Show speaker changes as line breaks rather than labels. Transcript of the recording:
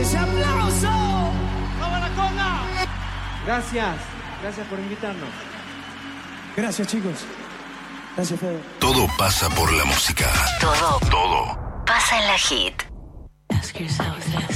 ese aplauso.
Gracias por invitarnos.
Gracias, chicos. Gracias, Fede.
Todo pasa por la música.
Todo
Todo
pasa en la hit.